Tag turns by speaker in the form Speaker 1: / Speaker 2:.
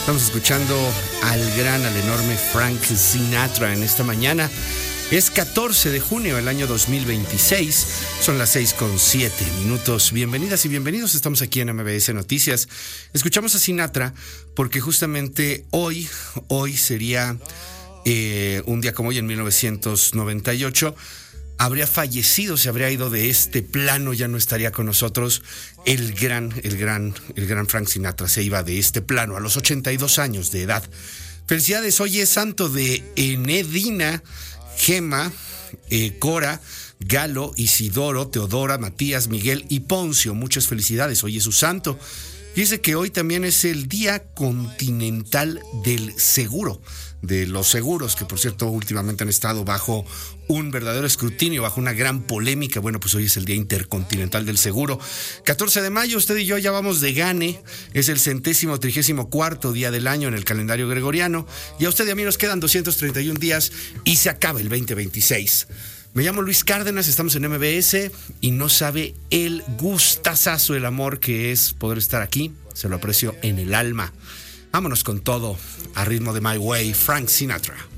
Speaker 1: Estamos escuchando al enorme Frank Sinatra en esta mañana. Es 14 de junio del año 2026. Son las 6:07. Bienvenidas y bienvenidos. Estamos aquí en MBS Noticias. Escuchamos a Sinatra porque justamente hoy sería un día como hoy, en 1998, habría fallecido, se habría ido de este plano, ya no estaría con nosotros el gran Frank Sinatra. Se iba de este plano a los 82 años de edad. Felicidades, hoy es santo de Enedina, Gema, Cora, Galo, Isidoro, Teodora, Matías, Miguel y Poncio. Muchas felicidades, hoy es su santo. Dice que hoy también es el Día Continental del Seguro, de los seguros, que por cierto últimamente han estado bajo un verdadero escrutinio, bajo una gran polémica. Bueno, pues hoy es el Día Intercontinental del Seguro. 14 de mayo, usted y yo ya vamos de gane. Es el 134º día del año en el calendario gregoriano. Y a usted y a mí nos quedan 231 días y se acaba el 2026. Me llamo Luis Cárdenas, estamos en MBS y no sabe el gustazazo, el amor que es poder estar aquí. Se lo aprecio en el alma. Vámonos con todo a ritmo de My Way, Frank Sinatra.